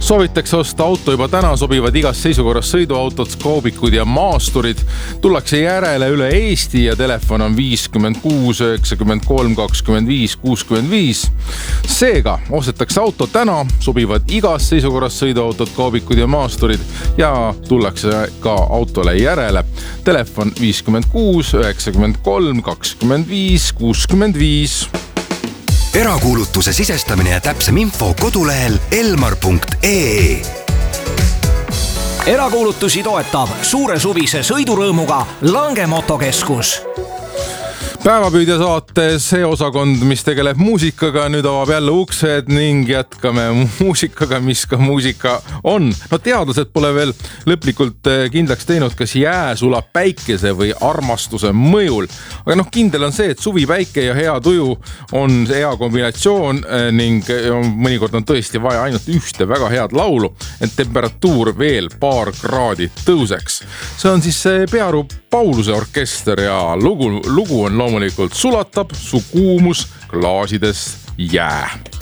Soovitakse osta auto juba täna, sobivad igas seisukorras sõiduautod, skoobikud ja maasturid. Tullakse järele üle Eesti ja telefon on 56 93 25 65. Seega ostetakse auto täna, sobivad igas seisukorras sõiduautod, skoobikud ja maasturid ja tullakse ka autole järele. Telefon 56 93 25 65. Erakuulutuse sisestamine ja täpsem info kodulehel elmar.ee. Erakuulutusi toetab suure suvise sõidurõõmuga Langemotokeskus. Päevapüüdja saates see osakond, mis tegeleb muusikaga, nüüd avab jälle uksed ning jätkame muusikaga, mis ka muusika on. No teadlased pole veel lõplikult kindlaks teinud, kas jää sulab päikese või armastuse mõjul. Aga kindel on see, et suvi, päike ja hea tuju on hea kombinatsioon ning mõnikord on tõesti vaja ainult ühte väga head laulu, et temperatuur veel paar kraadi tõuseks. See on siis Pearu Pauluse orkester ja lugu on loomulikult Sulatab su kuumus klaasidest jää.